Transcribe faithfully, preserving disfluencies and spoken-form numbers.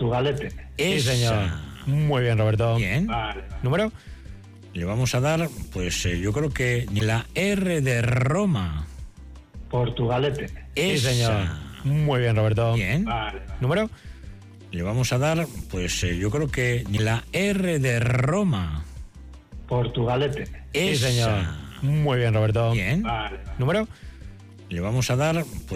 Portugalete. Sí, Esa. señor. Muy bien, Roberto. Bien. Vale. ¿Número? Le vamos a dar, pues eh, yo creo que la R de Roma. Portugalete. Sí, Esa. señor. Muy bien, Roberto. Bien. Vale. ¿Número? Le vamos a dar, pues eh, yo creo que la R de Roma. Portugalete. Sí, Esa. señor. Muy bien, Roberto. Bien. Vale. ¿Número? Le vamos a dar, pues